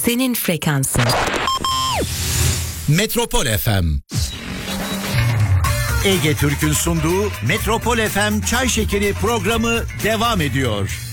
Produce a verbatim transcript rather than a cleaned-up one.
senin frekansın. Metropol F M. Ege Türk'ün sunduğu Metropol F M Çay Şekeri programı devam ediyor.